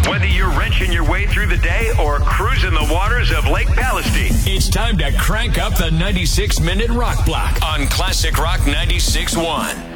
Whether you're wrenching your way through the day or cruising the waters of Lake Palestine, it's time to crank up the 96-minute rock block on Classic Rock 96.1.